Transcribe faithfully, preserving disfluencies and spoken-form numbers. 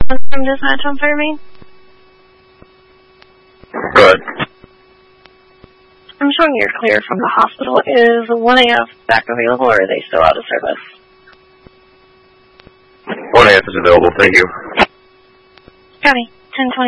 From dispatch on Fairmain? Go ahead. I'm showing you're clear from the hospital. Is one A F back available, or are they still out of service? one A F is available, thank you. Copy. ten twenty.